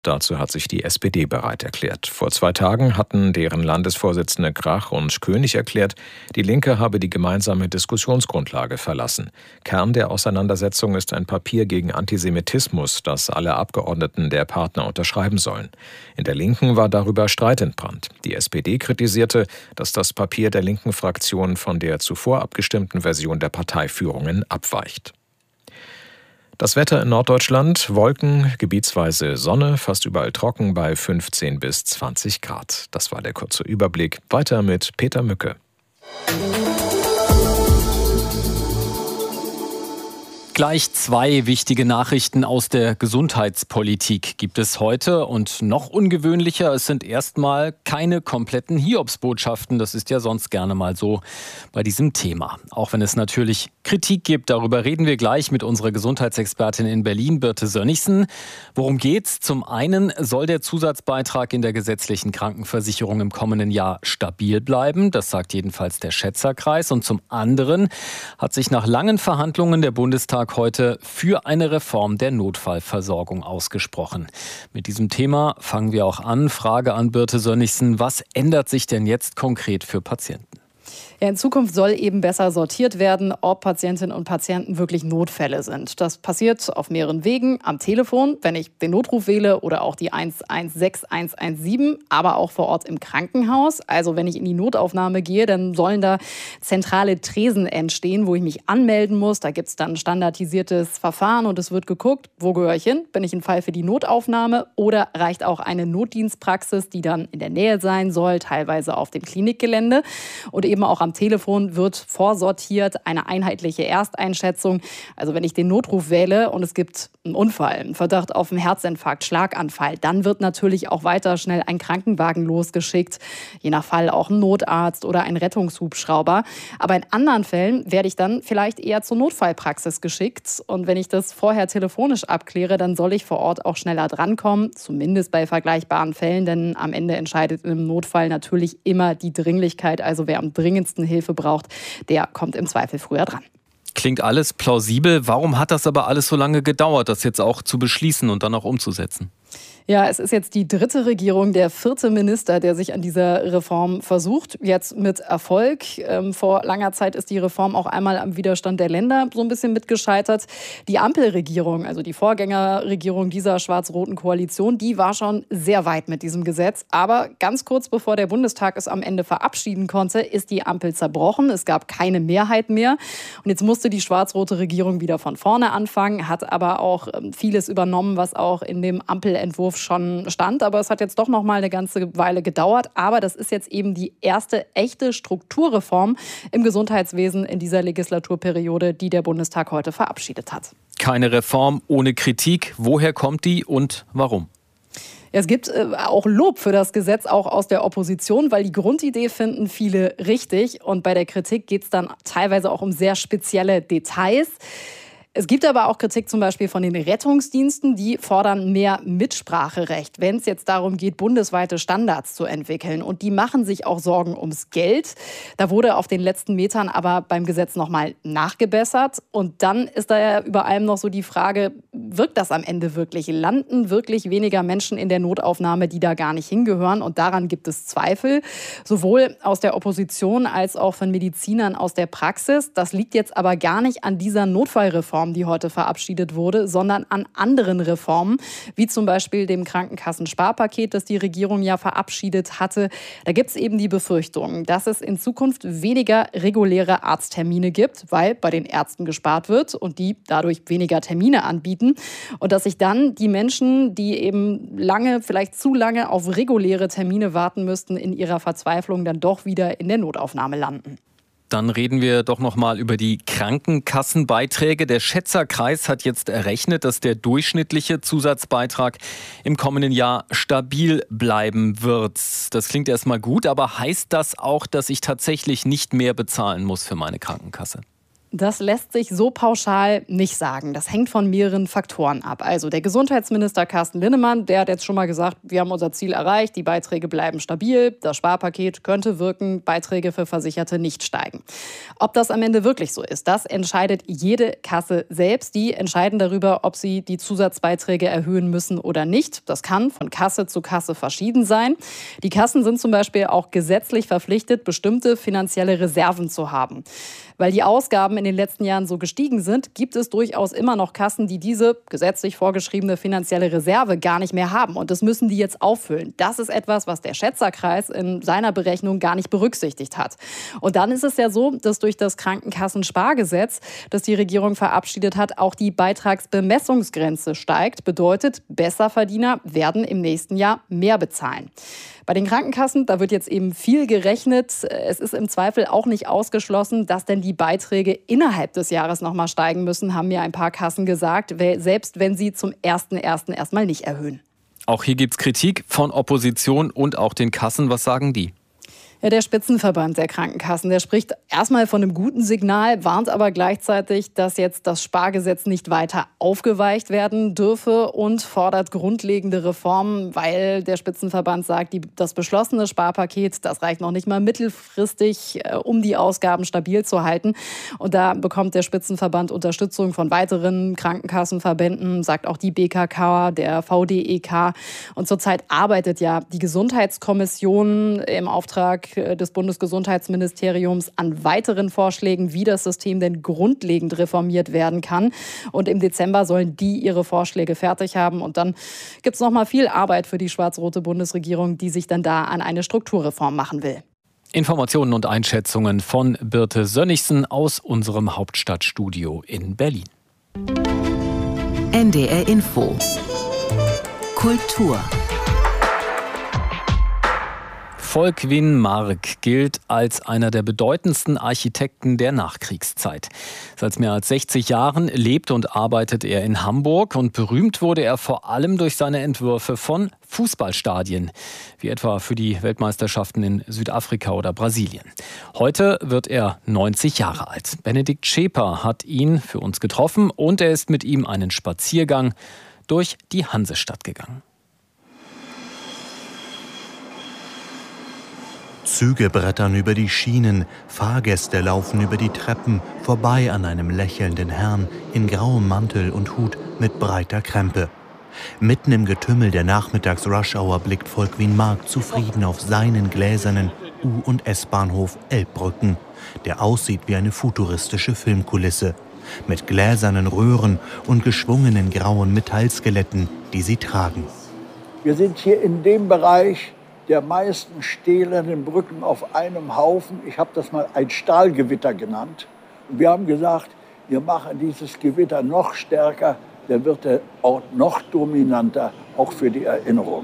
Dazu hat sich die SPD bereit erklärt. Vor 2 Tagen hatten deren Landesvorsitzende Grach und König erklärt, die Linke habe die gemeinsame Diskussionsgrundlage verlassen. Kern der Auseinandersetzung ist ein Papier gegen Antisemitismus, das alle Abgeordneten der Partner unterschreiben sollen. In der Linken war darüber Streit entbrannt. Die SPD kritisierte, dass das Papier der linken Fraktion von der zuvor abgestimmten Version der Parteiführungen abweicht. Das Wetter in Norddeutschland: Wolken, gebietsweise Sonne, fast überall trocken bei 15 bis 20 Grad. Das war der kurze Überblick. Weiter mit Peter Mücke. Gleich 2 wichtige Nachrichten aus der Gesundheitspolitik gibt es heute. Und noch ungewöhnlicher, es sind erstmal keine kompletten Hiobsbotschaften. Das ist ja sonst gerne mal so bei diesem Thema. Auch wenn es natürlich Kritik gibt, darüber reden wir gleich mit unserer Gesundheitsexpertin in Berlin, Birte Sönnigsen. Worum geht's? Zum einen soll der Zusatzbeitrag in der gesetzlichen Krankenversicherung im kommenden Jahr stabil bleiben. Das sagt jedenfalls der Schätzerkreis. Und zum anderen hat sich nach langen Verhandlungen der Bundestag heute für eine Reform der Notfallversorgung ausgesprochen. Mit diesem Thema fangen wir auch an. Frage an Birte Sönnigsen: Was ändert sich denn jetzt konkret für Patienten? Ja, in Zukunft soll eben besser sortiert werden, ob Patientinnen und Patienten wirklich Notfälle sind. Das passiert auf mehreren Wegen: am Telefon, wenn ich den Notruf wähle, oder auch die 116 117, aber auch vor Ort im Krankenhaus. Also wenn ich in die Notaufnahme gehe, dann sollen da zentrale Tresen entstehen, wo ich mich anmelden muss. Da gibt es dann ein standardisiertes Verfahren und es wird geguckt, wo gehöre ich hin? Bin ich ein Fall für die Notaufnahme oder reicht auch eine Notdienstpraxis, die dann in der Nähe sein soll, teilweise auf dem Klinikgelände? Und eben auch am Telefon wird vorsortiert eine einheitliche Ersteinschätzung. Also wenn ich den Notruf wähle und es gibt einen Unfall, einen Verdacht auf einen Herzinfarkt, Schlaganfall, dann wird natürlich auch weiter schnell ein Krankenwagen losgeschickt. Je nach Fall auch ein Notarzt oder ein Rettungshubschrauber. Aber in anderen Fällen werde ich dann vielleicht eher zur Notfallpraxis geschickt. Und wenn ich das vorher telefonisch abkläre, dann soll ich vor Ort auch schneller drankommen. Zumindest bei vergleichbaren Fällen, denn am Ende entscheidet im Notfall natürlich immer die Dringlichkeit. Also wer am dringendsten Hilfe braucht, der kommt im Zweifel früher dran. Klingt alles plausibel. Warum hat das aber alles so lange gedauert, das jetzt auch zu beschließen und dann auch umzusetzen? Ja, es ist jetzt die 3. Regierung, der 4. Minister, der sich an dieser Reform versucht. Jetzt mit Erfolg. Vor langer Zeit ist die Reform auch einmal am Widerstand der Länder so ein bisschen mitgescheitert. Die Ampelregierung, also die Vorgängerregierung dieser schwarz-roten Koalition, die war schon sehr weit mit diesem Gesetz. Aber ganz kurz bevor der Bundestag es am Ende verabschieden konnte, ist die Ampel zerbrochen. Es gab keine Mehrheit mehr. Und jetzt musste die schwarz-rote Regierung wieder von vorne anfangen, hat aber auch vieles übernommen, was auch in dem Ampelentwurf schon stand. Aber es hat jetzt doch noch mal eine ganze Weile gedauert. Aber das ist jetzt eben die erste echte Strukturreform im Gesundheitswesen in dieser Legislaturperiode, die der Bundestag heute verabschiedet hat. Keine Reform ohne Kritik. Woher kommt die und warum? Es gibt auch Lob für das Gesetz, auch aus der Opposition, weil die Grundidee finden viele richtig. Und bei der Kritik geht es dann teilweise auch um sehr spezielle Details. Es gibt aber auch Kritik zum Beispiel von den Rettungsdiensten, die fordern mehr Mitspracherecht, wenn es jetzt darum geht, bundesweite Standards zu entwickeln. Und die machen sich auch Sorgen ums Geld. Da wurde auf den letzten Metern aber beim Gesetz nochmal nachgebessert. Und dann ist da ja über allem noch so die Frage, wirkt das am Ende wirklich? Landen wirklich weniger Menschen in der Notaufnahme, die da gar nicht hingehören? Und daran gibt es Zweifel, sowohl aus der Opposition als auch von Medizinern aus der Praxis. Das liegt jetzt aber gar nicht an dieser Notfallreform, die heute verabschiedet wurde, sondern an anderen Reformen, wie zum Beispiel dem Krankenkassensparpaket, das die Regierung ja verabschiedet hatte. Da gibt es eben die Befürchtung, dass es in Zukunft weniger reguläre Arzttermine gibt, weil bei den Ärzten gespart wird und die dadurch weniger Termine anbieten. Und dass sich dann die Menschen, die eben lange, vielleicht zu lange auf reguläre Termine warten müssten, in ihrer Verzweiflung dann doch wieder in der Notaufnahme landen. Dann reden wir doch noch mal über die Krankenkassenbeiträge. Der Schätzerkreis hat jetzt errechnet, dass der durchschnittliche Zusatzbeitrag im kommenden Jahr stabil bleiben wird. Das klingt erstmal gut, aber heißt das auch, dass ich tatsächlich nicht mehr bezahlen muss für meine Krankenkasse? Das lässt sich so pauschal nicht sagen. Das hängt von mehreren Faktoren ab. Also der Gesundheitsminister Carsten Linnemann, der hat jetzt schon mal gesagt, wir haben unser Ziel erreicht, die Beiträge bleiben stabil, das Sparpaket könnte wirken, Beiträge für Versicherte nicht steigen. Ob das am Ende wirklich so ist, das entscheidet jede Kasse selbst. Die entscheiden darüber, ob sie die Zusatzbeiträge erhöhen müssen oder nicht. Das kann von Kasse zu Kasse verschieden sein. Die Kassen sind zum Beispiel auch gesetzlich verpflichtet, bestimmte finanzielle Reserven zu haben. Weil die Ausgaben in den letzten Jahren so gestiegen sind, gibt es durchaus immer noch Kassen, die diese gesetzlich vorgeschriebene finanzielle Reserve gar nicht mehr haben. Und das müssen die jetzt auffüllen. Das ist etwas, was der Schätzerkreis in seiner Berechnung gar nicht berücksichtigt hat. Und dann ist es ja so, dass durch das Krankenkassenspargesetz, das die Regierung verabschiedet hat, auch die Beitragsbemessungsgrenze steigt. Bedeutet, Besserverdiener werden im nächsten Jahr mehr bezahlen. Bei den Krankenkassen, da wird jetzt eben viel gerechnet. Es ist im Zweifel auch nicht ausgeschlossen, dass denn die Beiträge innerhalb des Jahres noch mal steigen müssen, haben mir ein paar Kassen gesagt, selbst wenn sie zum 1.1. erstmal nicht erhöhen. Auch hier gibt es Kritik von Opposition und auch den Kassen. Was sagen die? Ja, der Spitzenverband der Krankenkassen, der spricht erstmal von einem guten Signal, warnt aber gleichzeitig, dass jetzt das Spargesetz nicht weiter aufgeweicht werden dürfe und fordert grundlegende Reformen, weil der Spitzenverband sagt, das beschlossene Sparpaket, das reicht noch nicht mal mittelfristig, um die Ausgaben stabil zu halten. Und da bekommt der Spitzenverband Unterstützung von weiteren Krankenkassenverbänden, sagt auch die BKK, der VDEK. Und zurzeit arbeitet ja die Gesundheitskommission im Auftrag des Bundesgesundheitsministeriums an weiteren Vorschlägen, wie das System denn grundlegend reformiert werden kann. Und im Dezember sollen die ihre Vorschläge fertig haben. Und dann gibt es noch mal viel Arbeit für die schwarz-rote Bundesregierung, die sich dann da an eine Strukturreform machen will. Informationen und Einschätzungen von Birte Sönnigsen aus unserem Hauptstadtstudio in Berlin. NDR Info. Kultur. Volkwin Mark gilt als einer der bedeutendsten Architekten der Nachkriegszeit. Seit mehr als 60 Jahren lebt und arbeitet er in Hamburg und berühmt wurde er vor allem durch seine Entwürfe von Fußballstadien, wie etwa für die Weltmeisterschaften in Südafrika oder Brasilien. Heute wird er 90 Jahre alt. Benedikt Scheper hat ihn für uns getroffen und er ist mit ihm einen Spaziergang durch die Hansestadt gegangen. Züge brettern über die Schienen, Fahrgäste laufen über die Treppen, vorbei an einem lächelnden Herrn in grauem Mantel und Hut mit breiter Krempe. Mitten im Getümmel der Nachmittags-Rush-Hour blickt Volkwin Mark zufrieden auf seinen gläsernen U- und S-Bahnhof Elbbrücken, der aussieht wie eine futuristische Filmkulisse, mit gläsernen Röhren und geschwungenen grauen Metallskeletten, die sie tragen. Wir sind hier in dem Bereich der meisten stählernen Brücken auf einem Haufen. Ich habe das mal ein Stahlgewitter genannt. Und wir haben gesagt, wir machen dieses Gewitter noch stärker, dann wird der Ort noch dominanter, auch für die Erinnerung.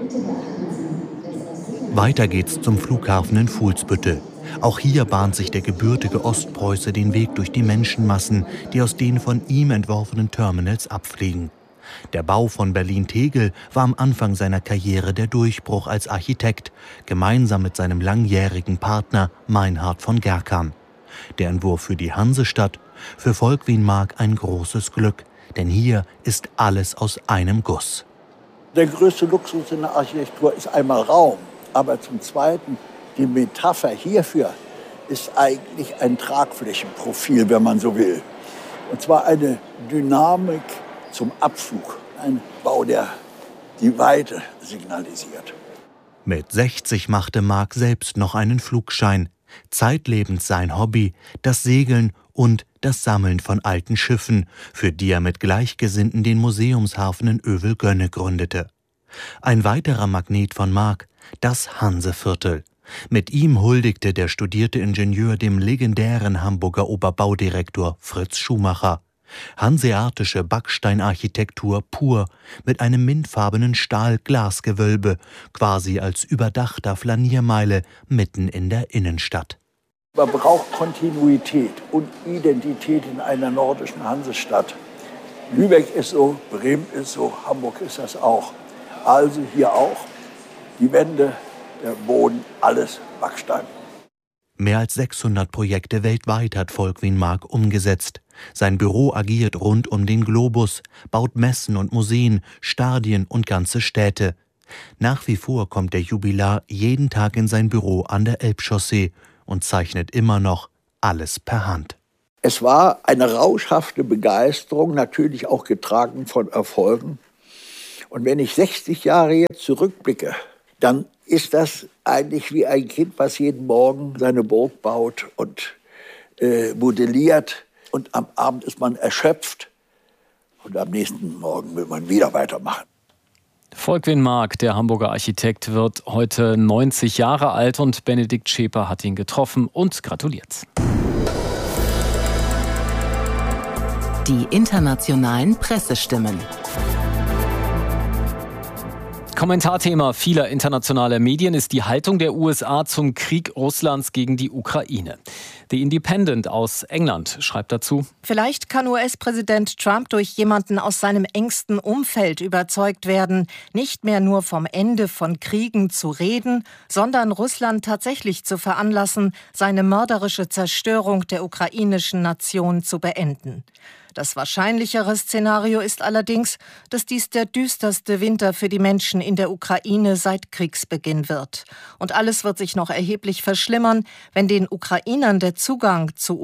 Weiter geht's zum Flughafen in Fuhlsbüttel. Auch hier bahnt sich der gebürtige Ostpreuße den Weg durch die Menschenmassen, die aus den von ihm entworfenen Terminals abfliegen. Der Bau von Berlin-Tegel war am Anfang seiner Karriere der Durchbruch als Architekt, gemeinsam mit seinem langjährigen Partner Meinhard von Gerkan. Der Entwurf für die Hansestadt, für Volkwin Mark ein großes Glück, denn hier ist alles aus einem Guss. Der größte Luxus in der Architektur ist einmal Raum, aber zum Zweiten die Metapher hierfür ist eigentlich ein Tragflächenprofil, wenn man so will. Und zwar eine Dynamik zum Abflug, ein Bau, der die Weite signalisiert. Mit 60 machte Mark selbst noch einen Flugschein. Zeitlebens sein Hobby, das Segeln und das Sammeln von alten Schiffen, für die er mit Gleichgesinnten den Museumshafen in Övelgönne gründete. Ein weiterer Magnet von Mark, das Hanseviertel. Mit ihm huldigte der studierte Ingenieur dem legendären Hamburger Oberbaudirektor Fritz Schumacher. Hanseatische Backsteinarchitektur pur, mit einem mintfarbenen Stahl-Glasgewölbe, quasi als überdachter Flaniermeile mitten in der Innenstadt. Man braucht Kontinuität und Identität in einer nordischen Hansestadt. Lübeck ist so, Bremen ist so, Hamburg ist das auch. Also hier auch die Wände, der Boden, alles Backstein. Mehr als 600 Projekte weltweit hat Volkwin Mark umgesetzt. Sein Büro agiert rund um den Globus, baut Messen und Museen, Stadien und ganze Städte. Nach wie vor kommt der Jubilar jeden Tag in sein Büro an der Elbchaussee und zeichnet immer noch alles per Hand. Es war eine rauschhafte Begeisterung, natürlich auch getragen von Erfolgen. Und wenn ich 60 Jahre jetzt zurückblicke, dann ist das eigentlich wie ein Kind, was jeden Morgen seine Burg baut und modelliert. Und am Abend ist man erschöpft und am nächsten Morgen will man wieder weitermachen. Volkwin Mark, der Hamburger Architekt, wird heute 90 Jahre alt und Benedikt Schäper hat ihn getroffen und gratuliert. Die internationalen Pressestimmen. Kommentarthema vieler internationaler Medien ist die Haltung der USA zum Krieg Russlands gegen die Ukraine. The Independent aus England schreibt dazu: Vielleicht kann US-Präsident Trump durch jemanden aus seinem engsten Umfeld überzeugt werden, nicht mehr nur vom Ende von Kriegen zu reden, sondern Russland tatsächlich zu veranlassen, seine mörderische Zerstörung der ukrainischen Nation zu beenden. Das wahrscheinlichere Szenario ist allerdings, dass dies der düsterste Winter für die Menschen in der Ukraine seit Kriegsbeginn wird. Und alles wird sich noch erheblich verschlimmern, wenn den Ukrainern der Zugang zu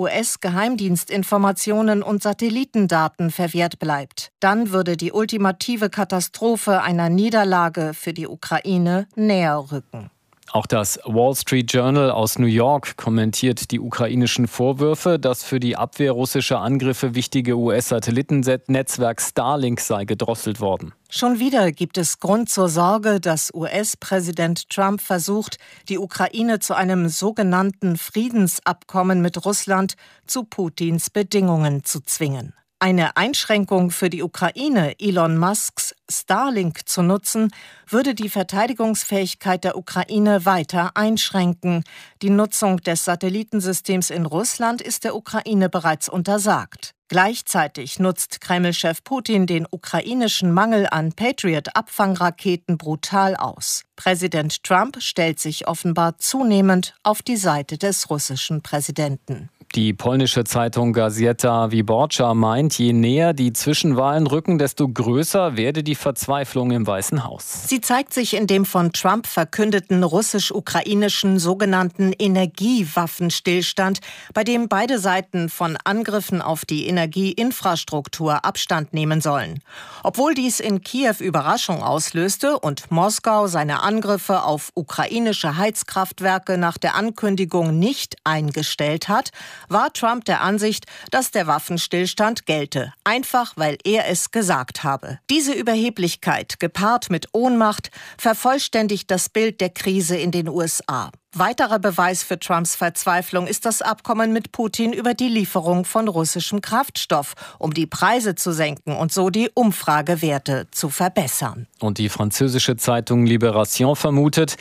US-Geheimdienstinformationen und Satellitendaten verwehrt bleibt. Dann würde die ultimative Katastrophe einer Niederlage für die Ukraine näher rücken. Auch das Wall Street Journal aus New York kommentiert die ukrainischen Vorwürfe, dass für die Abwehr russischer Angriffe wichtige US-Satellitennetzwerk Starlink sei gedrosselt worden. Schon wieder gibt es Grund zur Sorge, dass US-Präsident Trump versucht, die Ukraine zu einem sogenannten Friedensabkommen mit Russland zu Putins Bedingungen zu zwingen. Eine Einschränkung für die Ukraine, Elon Musks Starlink zu nutzen, würde die Verteidigungsfähigkeit der Ukraine weiter einschränken. Die Nutzung des Satellitensystems in Russland ist der Ukraine bereits untersagt. Gleichzeitig nutzt Kreml-Chef Putin den ukrainischen Mangel an Patriot-Abfangraketen brutal aus. Präsident Trump stellt sich offenbar zunehmend auf die Seite des russischen Präsidenten. Die polnische Zeitung Gazeta Wyborcza meint, je näher die Zwischenwahlen rücken, desto größer werde die Verzweiflung im Weißen Haus. Sie zeigt sich in dem von Trump verkündeten russisch-ukrainischen sogenannten Energiewaffenstillstand, bei dem beide Seiten von Angriffen auf die Energieinfrastruktur Abstand nehmen sollen. Obwohl dies in Kiew Überraschung auslöste und Moskau seine Angriffe auf ukrainische Heizkraftwerke nach der Ankündigung nicht eingestellt hat, war Trump der Ansicht, dass der Waffenstillstand gelte, einfach weil er es gesagt habe. Diese Überheblichkeit, gepaart mit Ohnmacht, vervollständigt das Bild der Krise in den USA. Weiterer Beweis für Trumps Verzweiflung ist das Abkommen mit Putin über die Lieferung von russischem Kraftstoff, um die Preise zu senken und so die Umfragewerte zu verbessern. Und die französische Zeitung Libération vermutet,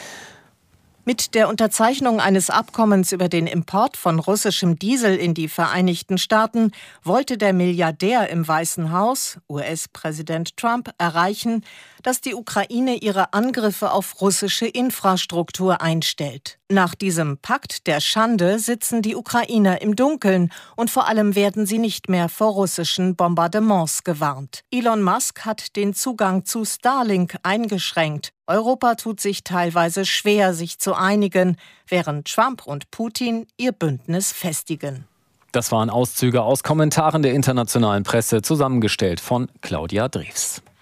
mit der Unterzeichnung eines Abkommens über den Import von russischem Diesel in die Vereinigten Staaten wollte der Milliardär im Weißen Haus, US-Präsident Trump, erreichen, dass die Ukraine ihre Angriffe auf russische Infrastruktur einstellt. Nach diesem Pakt der Schande sitzen die Ukrainer im Dunkeln und vor allem werden sie nicht mehr vor russischen Bombardements gewarnt. Elon Musk hat den Zugang zu Starlink eingeschränkt. Europa tut sich teilweise schwer, sich zu einigen, während Trump und Putin ihr Bündnis festigen. Das waren Auszüge aus Kommentaren der internationalen Presse, zusammengestellt von Claudia Drews.